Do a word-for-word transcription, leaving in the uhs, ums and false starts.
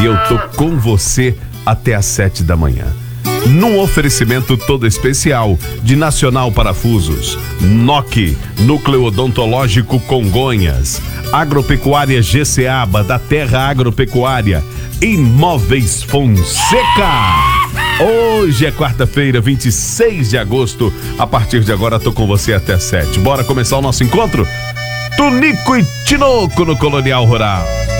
Eu tô com você até às sete da manhã. Num oferecimento todo especial de Nacional Parafusos, N O C, Núcleo Odontológico Congonhas, Agropecuária Geceaba, da Terra Agropecuária, Imóveis Fonseca. Hoje é quarta-feira, vinte e seis de agosto. A partir de agora tô com você até às sete. Bora começar o nosso encontro? Tunico e Tinoco no Colonial Rural.